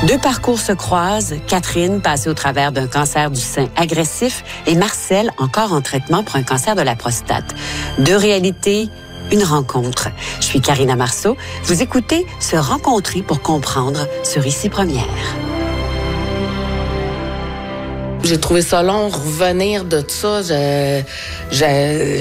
Deux parcours se croisent. Catherine, passée au travers d'un cancer du sein agressif, et Marcel, encore en traitement pour un cancer de la prostate. Deux réalités, une rencontre. Je suis Karina Marceau. Vous écoutez Se rencontrer pour comprendre sur Ici Première. J'ai trouvé ça long, revenir de ça. J'étais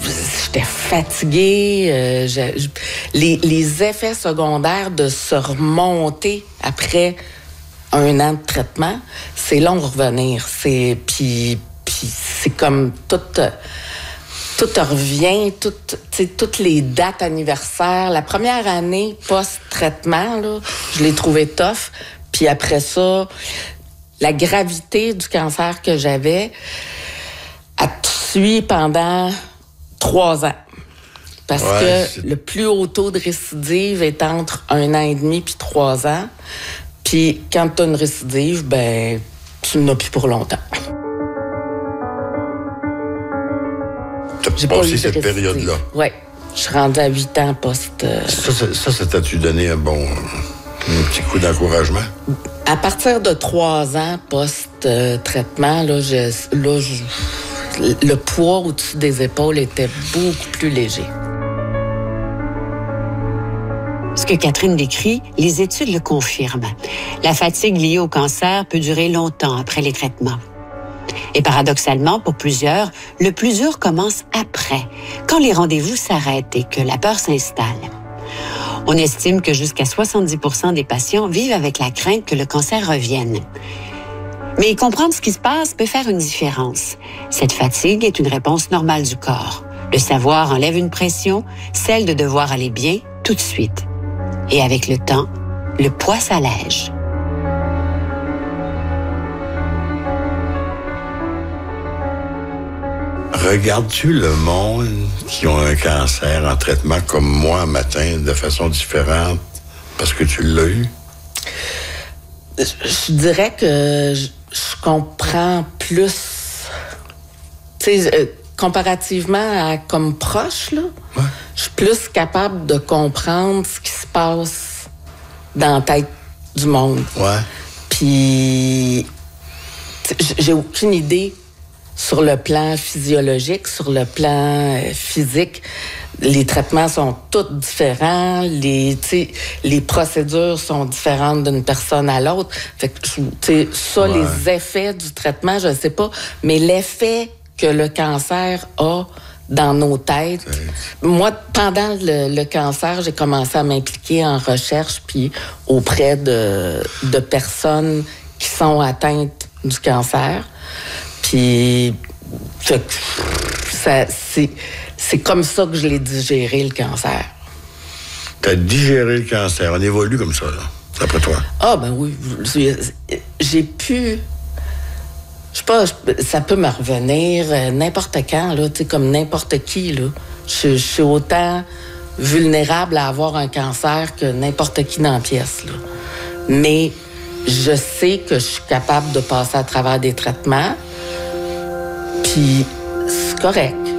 fatiguée. Les effets secondaires de se remonter après un an de traitement, c'est long revenir. Puis c'est comme tout revient, toutes les dates anniversaires. La première année post-traitement, là, je l'ai trouvé tough. Puis après ça, la gravité du cancer que j'avais a suivi pendant 3 ans. Parce que le plus haut taux de récidive est entre 1 an et demi puis 3 ans. Puis quand tu as une récidive, ben tu n'en as plus pour longtemps. Tu as passé cette période-là? Oui. Je suis rendue à 8 ans post... Ça t'a-tu donné un petit coup d'encouragement? À partir de 3 ans post-traitement, le poids au-dessus des épaules était beaucoup plus léger. Ce que Catherine décrit, les études le confirment. La fatigue liée au cancer peut durer longtemps après les traitements. Et paradoxalement, pour plusieurs, le plus dur commence après, quand les rendez-vous s'arrêtent et que la peur s'installe. On estime que jusqu'à 70% des patients vivent avec la crainte que le cancer revienne. Mais comprendre ce qui se passe peut faire une différence. Cette fatigue est une réponse normale du corps. Le savoir enlève une pression, celle de devoir aller bien tout de suite. Et avec le temps, le poids s'allège. Regardes-tu le monde qui ont un cancer en traitement comme moi matin de façon différente parce que tu l'as eu? Je dirais que je comprends plus, tu sais, comparativement à comme proche, là, je suis plus capable de comprendre ce qui se passe dans la tête du monde. Ouais. Puis, j'ai aucune idée sur le plan physiologique, sur le plan physique. Les traitements sont tous différents, les procédures sont différentes d'une personne à l'autre. Fait que, les effets du traitement, je ne sais pas, mais l'effet que le cancer a dans nos têtes. Moi, pendant le cancer, j'ai commencé à m'impliquer en recherche puis auprès de personnes qui sont atteintes du cancer. Puis, c'est comme ça que je l'ai digéré, le cancer. T'as digéré le cancer. On évolue comme ça, là, d'après toi? Ah, ben oui. J'ai pu... Je sais pas, ça peut me revenir n'importe quand, là, tu sais, comme n'importe qui, là. Je suis autant vulnérable à avoir un cancer que n'importe qui dans la pièce, là. Mais je sais que je suis capable de passer à travers des traitements. Puis, c'est correct.